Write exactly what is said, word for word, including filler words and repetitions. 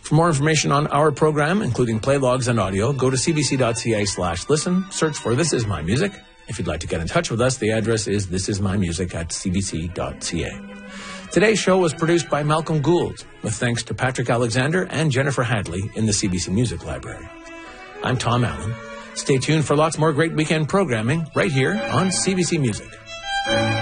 For more information on our program, including play logs and audio, go to cbc.ca slash listen, search for This Is My Music. If you'd like to get in touch with us, the address is thisismymusic at cbc.ca. Today's show was produced by Malcolm Gould, with thanks to Patrick Alexander and Jennifer Hadley in the C B C Music Library. I'm Tom Allen. Stay tuned for lots more great weekend programming right here on C B C Music.